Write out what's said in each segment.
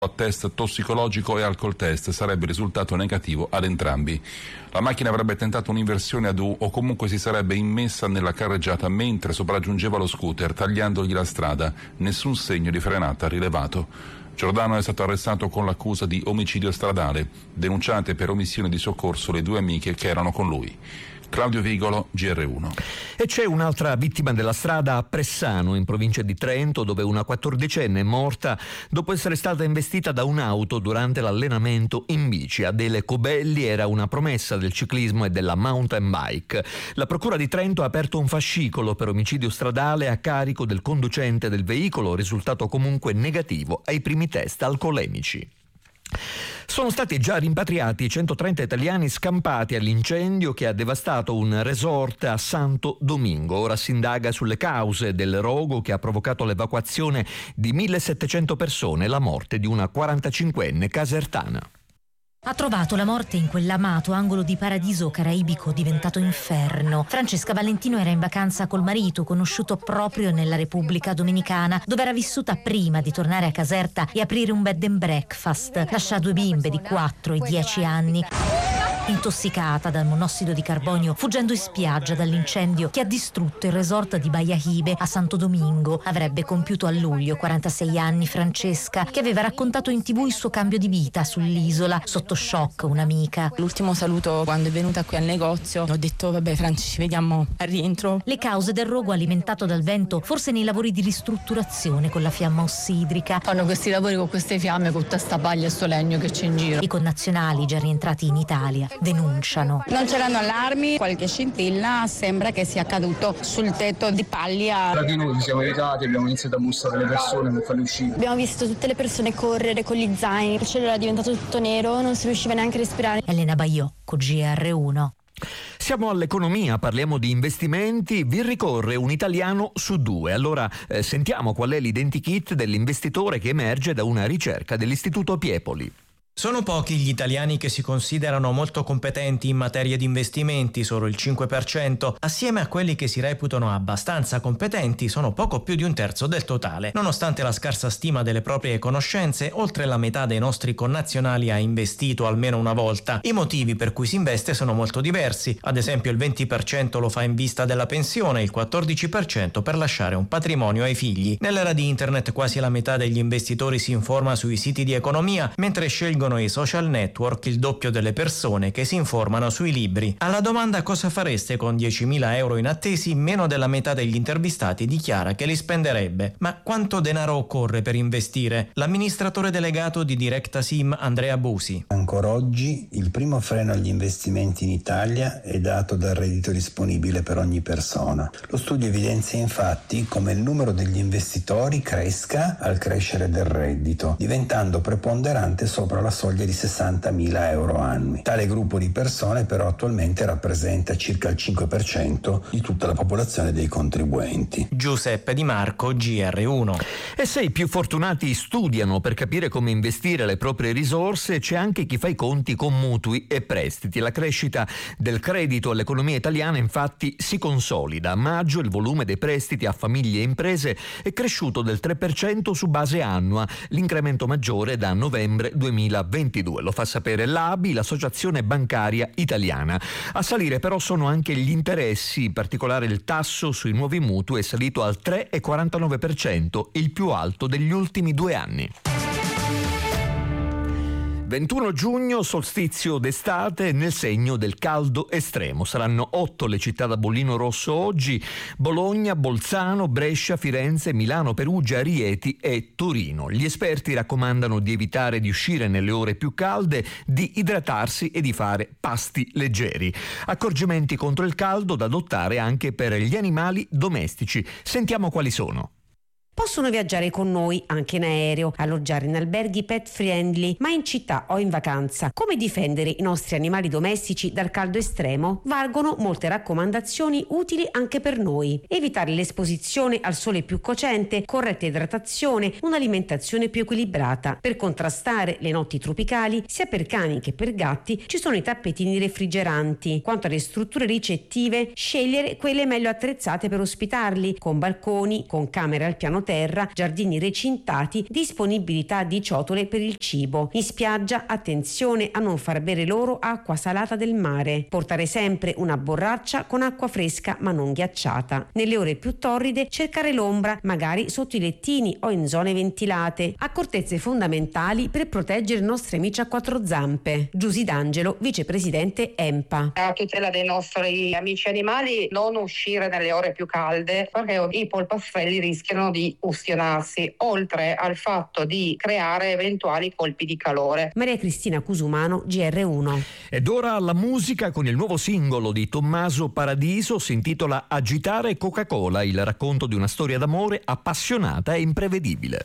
test tossicologico e alcol test, sarebbe risultato negativo ad entrambi. La macchina avrebbe tentato un'inversione ad U o comunque si sarebbe immessa nella carreggiata mentre sopraggiungeva lo scooter, tagliandogli la strada. Nessun segno di frenata rilevato. Giordano è stato arrestato con l'accusa di omicidio stradale, denunciate per omissione di soccorso le due amiche che erano con lui. Claudio Vigolo, GR1. E c'è un'altra vittima della strada a Pressano, in provincia di Trento, dove una 14enne è morta dopo essere stata investita da un'auto durante l'allenamento in bici. Adele Cobelli era una promessa del ciclismo e della mountain bike. La Procura di Trento ha aperto un fascicolo per omicidio stradale a carico del conducente del veicolo, risultato comunque negativo ai primi test alcolemici. Sono stati già rimpatriati 130 italiani scampati all'incendio che ha devastato un resort a Santo Domingo. Ora si indaga sulle cause del rogo che ha provocato l'evacuazione di 1.700 persone e la morte di una 45enne casertana. Ha trovato la morte in quell'amato angolo di paradiso caraibico diventato inferno. Francesca Valentino era in vacanza col marito, conosciuto proprio nella Repubblica Dominicana, dove era vissuta prima di tornare a Caserta e aprire un bed and breakfast. Lascia due bimbe di 4 e 10 anni. Intossicata dal monossido di carbonio, fuggendo in spiaggia dall'incendio che ha distrutto il resort di Bahia Hibe a Santo Domingo. Avrebbe compiuto a luglio 46 anni Francesca, che aveva raccontato in TV il suo cambio di vita sull'isola. Sotto shock un'amica. L'ultimo saluto quando è venuta qui al negozio, ho detto vabbè Franci, ci vediamo al rientro. Le cause del rogo alimentato dal vento, forse nei lavori di ristrutturazione con la fiamma ossidrica. Fanno questi lavori con queste fiamme, con tutta sta paglia e sto legno che c'è in giro. I connazionali già rientrati in Italia denunciano. Non c'erano allarmi, qualche scintilla sembra che sia caduto sul tetto di paglia. Tra di noi ci siamo aiutati, abbiamo iniziato a bussare le persone per farle uscire. Abbiamo visto tutte le persone correre con gli zaini, il cielo era diventato tutto nero, non si riusciva neanche a respirare. Elena Baiocco, GR1. Siamo all'economia, parliamo di investimenti, vi ricorre un italiano su due. Allora sentiamo qual è l'identikit dell'investitore che emerge da una ricerca dell'Istituto Piepoli. Sono pochi gli italiani che si considerano molto competenti in materia di investimenti, solo il 5%, assieme a quelli che si reputano abbastanza competenti sono poco più di un terzo del totale. Nonostante la scarsa stima delle proprie conoscenze, oltre la metà dei nostri connazionali ha investito almeno una volta. I motivi per cui si investe sono molto diversi, ad esempio il 20% lo fa in vista della pensione, il 14% per lasciare un patrimonio ai figli. Nell'era di internet quasi la metà degli investitori si informa sui siti di economia, mentre scelgono i social network il doppio delle persone che si informano sui libri. Alla domanda cosa fareste con 10.000 euro inattesi, meno della metà degli intervistati dichiara che li spenderebbe. Ma quanto denaro occorre per investire? L'amministratore delegato di Directa Sim, Andrea Busi. Ancora oggi il primo freno agli investimenti in Italia è dato dal reddito disponibile per ogni persona. Lo studio evidenzia infatti come il numero degli investitori cresca al crescere del reddito, diventando preponderante sopra la soglia di 60.000 euro annui. Tale gruppo di persone però attualmente rappresenta circa il 5% di tutta la popolazione dei contribuenti. Giuseppe Di Marco, GR1. E se i più fortunati studiano per capire come investire le proprie risorse, c'è anche chi fa i conti con mutui e prestiti. La crescita del credito all'economia italiana infatti si consolida. A maggio il volume dei prestiti a famiglie e imprese è cresciuto del 3% su base annua, l'incremento maggiore da novembre 2022. Lo fa sapere l'ABI, l'Associazione Bancaria Italiana. A salire però sono anche gli interessi, in particolare il tasso sui nuovi mutui è salito al 3,49%, il più alto degli ultimi 2 anni. 21 giugno, solstizio d'estate nel segno del caldo estremo. Saranno 8 le città da bollino rosso oggi: Bologna, Bolzano, Brescia, Firenze, Milano, Perugia, Rieti e Torino. Gli esperti raccomandano di evitare di uscire nelle ore più calde, di idratarsi e di fare pasti leggeri. Accorgimenti contro il caldo da adottare anche per gli animali domestici. Sentiamo quali sono. Possono viaggiare con noi anche in aereo, alloggiare in alberghi pet friendly, ma in città o in vacanza. Come difendere i nostri animali domestici dal caldo estremo? Valgono molte raccomandazioni utili anche per noi. Evitare l'esposizione al sole più cocente, corretta idratazione, un'alimentazione più equilibrata. Per contrastare le notti tropicali, sia per cani che per gatti, ci sono i tappetini refrigeranti. Quanto alle strutture ricettive, scegliere quelle meglio attrezzate per ospitarli, con balconi, con camere al piano piano terra, giardini recintati, disponibilità di ciotole per il cibo. In spiaggia attenzione a non far bere loro acqua salata del mare. Portare sempre una borraccia con acqua fresca ma non ghiacciata. Nelle ore più torride cercare l'ombra, magari sotto i lettini o in zone ventilate. Accortezze fondamentali per proteggere i nostri amici a quattro zampe. Giusy D'Angelo, vicepresidente EMPA. A tutela dei nostri amici animali, non uscire nelle ore più calde perché i polpastrelli rischiano di ustionarsi, oltre al fatto di creare eventuali colpi di calore. Maria Cristina Cusumano, GR1. Ed ora la musica con il nuovo singolo di Tommaso Paradiso, si intitola Agitare Coca-Cola, il racconto di una storia d'amore appassionata e imprevedibile.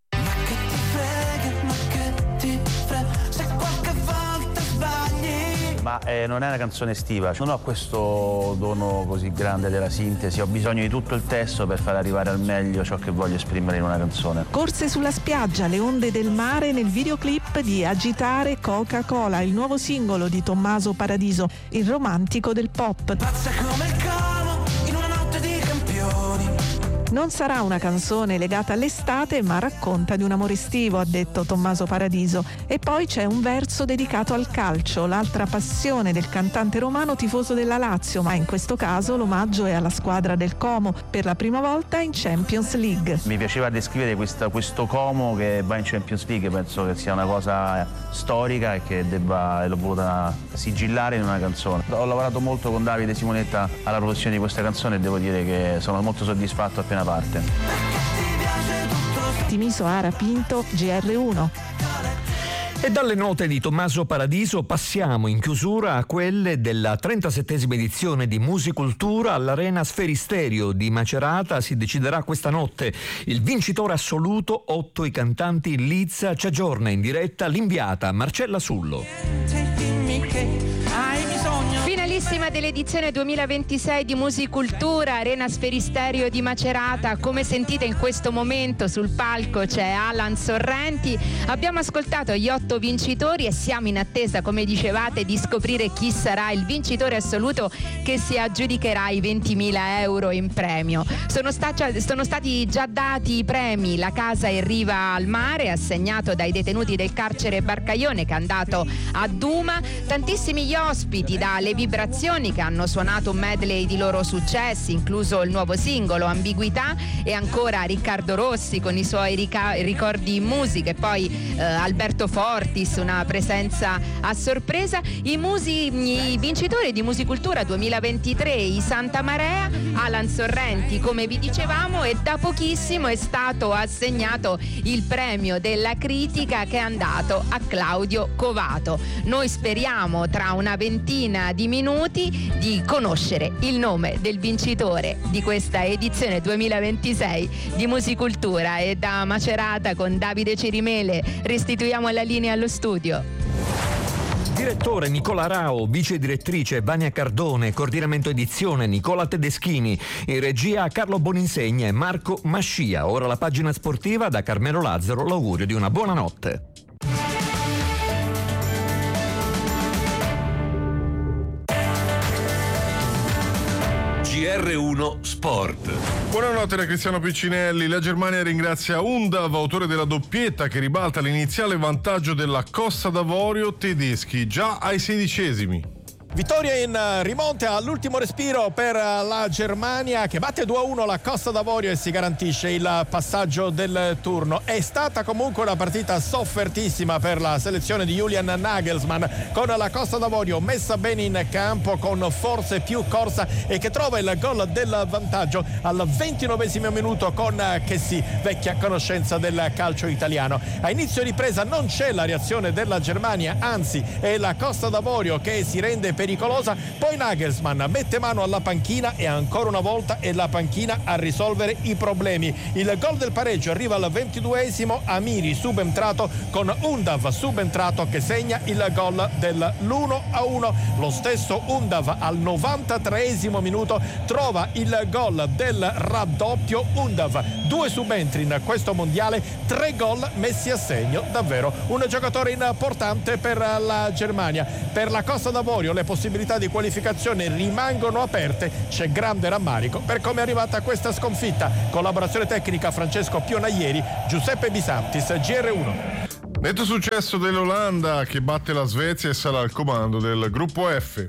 Ma non è una canzone estiva, non ho questo dono così grande della sintesi, ho bisogno di tutto il testo per far arrivare al meglio ciò che voglio esprimere in una canzone. Corse sulla spiaggia, le onde del mare nel videoclip di Agitare Coca-Cola, il nuovo singolo di Tommaso Paradiso, il romantico del pop. Pazza come il Como in una notte di campioni. Non sarà una canzone legata all'estate, ma racconta di un amore estivo, ha detto Tommaso Paradiso. E poi c'è un verso dedicato al calcio, l'altra passione del cantante romano tifoso della Lazio, ma in questo caso l'omaggio è alla squadra del Como, per la prima volta in Champions League. Mi piaceva descrivere questo Como che va in Champions League, penso che sia una cosa storica e che l'ho voluta sigillare in una canzone. Ho lavorato molto con Davide Simonetta alla produzione di questa canzone e devo dire che sono molto soddisfatto appena parte. Timiso Ara Pinto, GR1. E dalle note di Tommaso Paradiso passiamo in chiusura a quelle della 37esima edizione di Musicultura all'Arena Sferisterio di Macerata. Si deciderà questa notte il vincitore assoluto. 8 i cantanti in lizza. Ci aggiorna in diretta l'inviata Marcella Sullo. Finalissima dell'edizione 2026 di Musicultura, Arena Sferisterio di Macerata. Come sentite in questo momento sul palco c'è Alan Sorrenti. Abbiamo ascoltato gli 8 vincitori e siamo in attesa, come dicevate, di scoprire chi sarà il vincitore assoluto che si aggiudicherà i 20.000 euro in premio. Sono stati già dati i premi: la casa in riva al mare, assegnato dai detenuti del carcere Barcaione, che è andato a Duma. Tantissimi gli ospiti, dalle vibrazioni, che hanno suonato un medley di loro successi, incluso il nuovo singolo Ambiguità, e ancora Riccardo Rossi con i suoi ricordi in musica, e poi Alberto Fortis, una presenza a sorpresa. I vincitori di Musicultura 2023, i Santa Marea, Alan Sorrenti, come vi dicevamo, e da pochissimo è stato assegnato il premio della critica, che è andato a Claudio Covato. Noi speriamo tra una ventina di minuti di conoscere il nome del vincitore di questa edizione 2026 di Musicultura. E da Macerata con Davide Cirimele restituiamo la linea allo studio. Direttore Nicola Rao, vice direttrice Vania Cardone, coordinamento edizione Nicola Tedeschini, in regia Carlo Boninsegna e Marco Mascia. Ora la pagina sportiva, da Carmelo Lazzaro l'augurio di una buona notte. GR1 Sport. Buonanotte da Cristiano Piccinelli. La Germania ringrazia Undav, autore della doppietta che ribalta l'iniziale vantaggio della Costa d'Avorio. Tedeschi già ai 16esimi. Vittoria in rimonta all'ultimo respiro per la Germania, che batte 2-1 la Costa d'Avorio e si garantisce il passaggio del turno. È stata comunque una partita soffertissima per la selezione di Julian Nagelsmann, con la Costa d'Avorio messa bene in campo, con forse più corsa, e che trova il gol del vantaggio al 29esimo minuto con Chessy, vecchia conoscenza del calcio italiano. A inizio ripresa non c'è la reazione della Germania, anzi è la Costa d'Avorio che si rende pericolosa. Poi Nagelsmann mette mano alla panchina e ancora una volta è la panchina a risolvere i problemi. Il gol del pareggio arriva al 22esimo, Amiri subentrato, con Undav subentrato che segna il gol dell'1-1. Lo stesso Undav al 93esimo minuto trova il gol del raddoppio. Undav 2 subentri in questo mondiale, 3 gol messi a segno, davvero un giocatore importante per la Germania. Per la Costa d'Avorio le possibilità di qualificazione rimangono aperte, c'è grande rammarico per come è arrivata questa sconfitta. Collaborazione tecnica Francesco Pionaieri, Giuseppe Bisantis, GR1. Netto successo dell'Olanda che batte la Svezia e sarà al comando del gruppo F.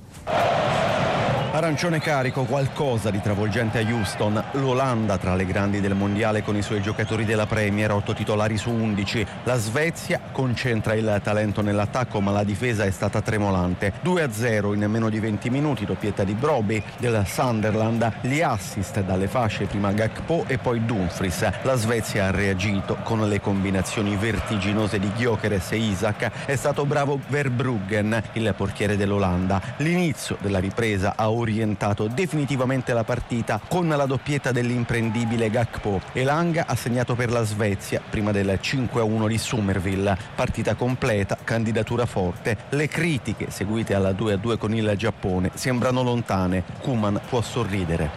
Arancione carico, qualcosa di travolgente a Houston. L'Olanda tra le grandi del mondiale con i suoi giocatori della Premier, 8 titolari su 11. La Svezia concentra il talento nell'attacco, ma la difesa è stata tremolante. 2-0 in meno di 20 minuti, doppietta di Brobbey del Sunderland, gli assist dalle fasce, prima Gakpo e poi Dumfries. La Svezia ha reagito con le combinazioni vertiginose di Gyökeres e Isak. È stato bravo Verbruggen, il portiere dell'Olanda. L'inizio della ripresa ha orientato definitivamente la partita con la doppietta dell'imprendibile Gakpo. Elanga ha segnato per la Svezia prima del 5-1 di Summerville. Partita completa, candidatura forte. Le critiche seguite alla 2-2 con il Giappone sembrano lontane. Koeman può sorridere.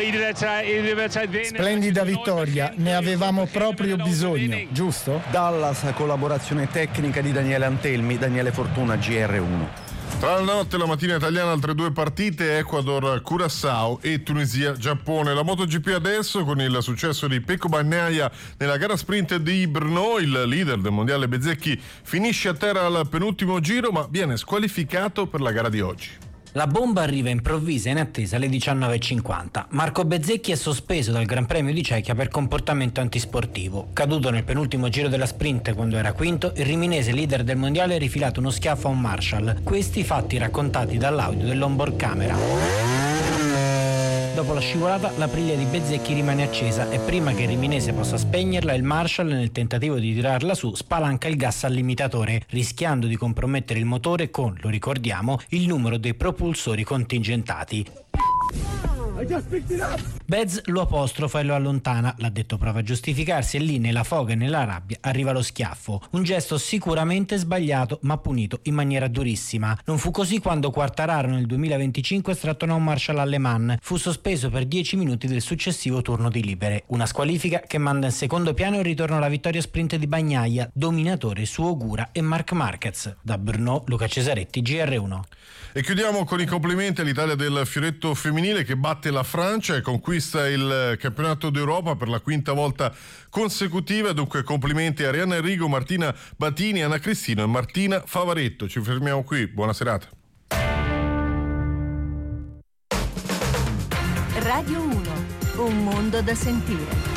Splendida vittoria, ne avevamo proprio bisogno, giusto? Dallas, collaborazione tecnica di Daniele Antelmi, Daniele Fortuna, GR1. Tra la notte e la mattina italiana altre 2 partite, Ecuador, Curaçao e Tunisia, Giappone. La MotoGP adesso con il successo di Pecco Bagnaia nella gara sprint di Brno, il leader del mondiale Bezzecchi finisce a terra al penultimo giro ma viene squalificato per la gara di oggi. La bomba arriva improvvisa e inattesa alle 19.50. Marco Bezzecchi è sospeso dal Gran Premio di Cechia per comportamento antisportivo. Caduto nel penultimo giro della sprint quando era quinto, il riminese leader del mondiale ha rifilato uno schiaffo a un Marshall. Questi fatti raccontati dall'audio dell'onboard camera. Dopo la scivolata, la briglia di Bezzecchi rimane accesa e prima che il riminese possa spegnerla, il Marshall, nel tentativo di tirarla su, spalanca il gas al limitatore, rischiando di compromettere il motore con, lo ricordiamo, il numero dei propulsori contingentati. Bez lo apostrofa e lo allontana, l'addetto prova a giustificarsi e lì nella foga e nella rabbia arriva lo schiaffo. Un gesto sicuramente sbagliato ma punito in maniera durissima. Non fu così quando Quartararo nel 2025 strattonò un Marshall alle Mans. Fu sospeso per 10 minuti del successivo turno di libere. Una squalifica che manda in secondo piano il ritorno alla vittoria sprint di Bagnaia, dominatore su Ogura e Marc Marquez. Da Brno, Luca Cesaretti, GR1. E chiudiamo con i complimenti all'Italia del fioretto femminile che batte la Francia e conquista il campionato d'Europa per la 5ª volta consecutiva. Dunque complimenti a Arianna Enrico, Martina Batini, Anna Cristino e Martina Favaretto. Ci fermiamo qui, buona serata. Radio 1, un mondo da sentire.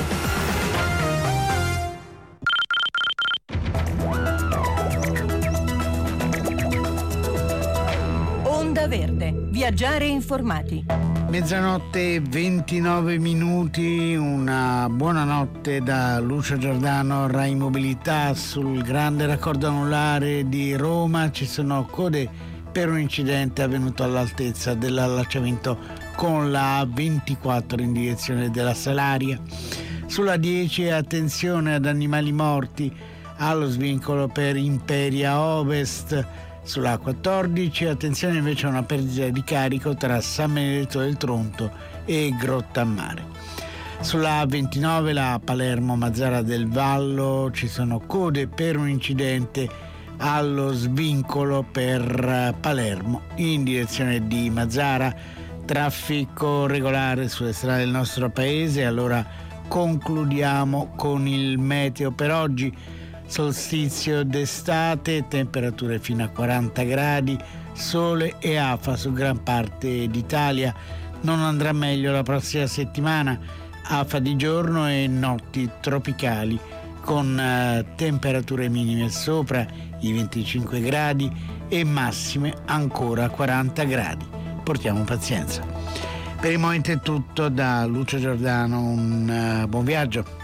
Onda Verde, viaggiare informati. Mezzanotte 29 minuti, una buonanotte da Lucio Giordano, Rai Mobilità. Sul grande raccordo anulare di Roma ci sono code per un incidente avvenuto all'altezza dell'allacciamento con la A24 in direzione della Salaria. Sulla 10 attenzione ad animali morti allo svincolo per Imperia Ovest. Sulla 14 attenzione invece a una perdita di carico tra San Benedetto del Tronto e Grottammare. Sulla 29 la Palermo-Mazzara del Vallo ci sono code per un incidente allo svincolo per Palermo in direzione di Mazzara. Traffico regolare sulle strade del nostro paese. Allora concludiamo con il meteo per oggi. Solstizio d'estate, temperature fino a 40 gradi, sole e afa su gran parte d'Italia. Non andrà meglio la prossima settimana, afa di giorno e notti tropicali con temperature minime sopra i 25 gradi e massime ancora 40 gradi. Portiamo pazienza. Per il momento è tutto da Lucio Giordano, un buon viaggio.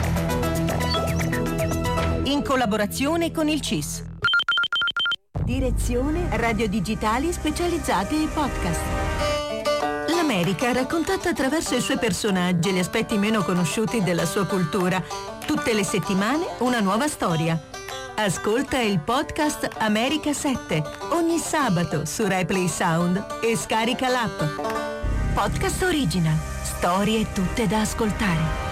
In collaborazione con il CIS. Direzione Radio Digitali Specializzate e Podcast. L'America raccontata attraverso i suoi personaggi e gli aspetti meno conosciuti della sua cultura. Tutte le settimane una nuova storia. Ascolta il podcast America 7 ogni sabato su Replay Sound e scarica l'app. Podcast Original. Storie tutte da ascoltare.